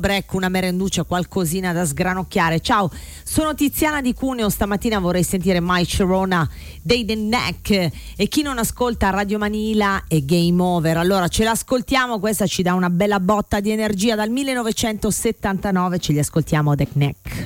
break, una merenduccia, qualcosina da sgranocchiare. Ciao, sono Tiziana di Cuneo, stamattina vorrei sentire My Sharona dei The Neck, e chi non ascolta Radio Manila è game over. Allora ce l'ascoltiamo, questa ci dà una bella botta di energia dal 1979, ce li ascoltiamo The Neck.